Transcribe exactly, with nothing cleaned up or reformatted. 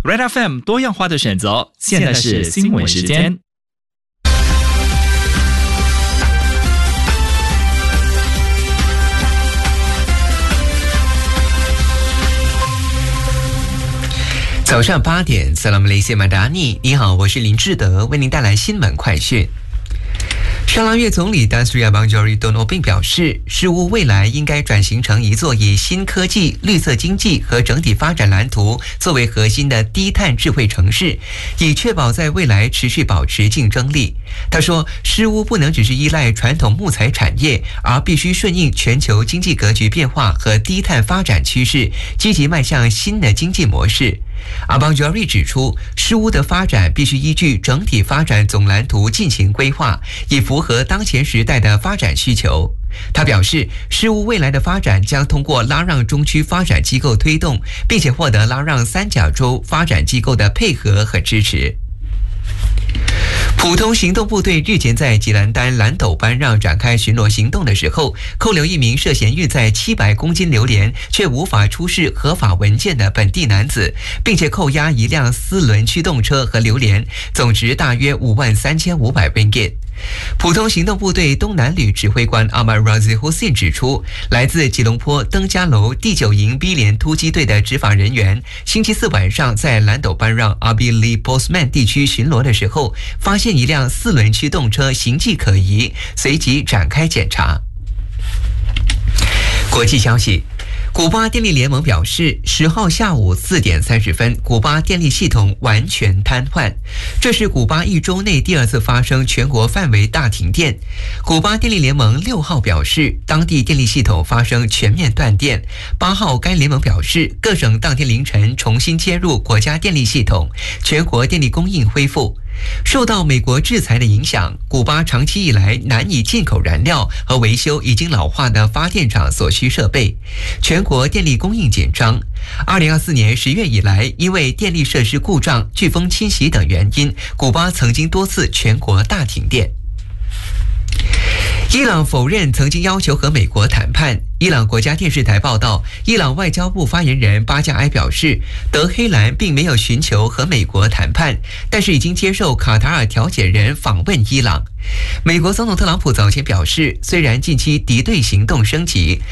Red F M 多样化的选择，现在是新闻时间。 早上八点 Salam Malaysia Madani， 你好，我是林志德，为您带来新闻快讯。沙拉越总理丹斯里亚邦乔里多诺并表示，事务未来应该转型成一座以新科技、绿色经济和整体发展蓝图作为核心的低碳智慧城市，以确保在未来持续保持竞争力。他说，事务不能只是依赖传统木材产业，而必须顺应全球经济格局变化和低碳发展趋势，积极迈向新的经济模式。阿邦乔瑞指出，事务的发展必须依据整体发展总蓝图进行规划，以符合当前时代的发展需求。他表示，事务未来的发展将通过拉让中区发展机构推动，并且获得拉让三角洲发展机构的配合和支持。普通行动部队日前在吉兰丹兰斗班让展开巡逻行动的时候，扣留一名涉嫌运载七百公斤榴莲却无法出示合法文件的本地男子，并且扣押一辆四轮驱动车和榴莲，总值大约五万三千五百 ringgit。普通行动部队东南旅指挥官阿马 Razi Hussein 指出，来自吉隆坡登嘉楼第九营 B 连突击队的执法人员星期四晚上在兰斗班让阿比利 Postman 地区巡逻的时候，发现一辆四轮驱动车形迹可疑，随即展开检查。国际消息，古巴电力联盟表示，十号下午四点三十分，古巴电力系统完全瘫痪，这是古巴一周内第二次发生全国范围大停电。古巴电力联盟六号表示，当地电力系统发生全面断电。八号，该联盟表示，各省当天凌晨重新接入国家电力系统，全国电力供应恢复。受到美国制裁的影响，古巴长期以来难以进口燃料和维修已经老化的发电厂所需设备，全国电力供应紧张。二零二四年十月以来，因为电力设施故障、飓风侵袭等原因，古巴曾经多次全国大停电。伊朗否认曾经要求和美国谈判。伊朗国家电视台报道，伊朗外交部发言人巴加埃表示，德黑兰并没有寻求和美国谈判，但是已经接受卡塔尔调解人访问伊朗。美国总统特朗普早前表示，虽然近期敌对行动升级，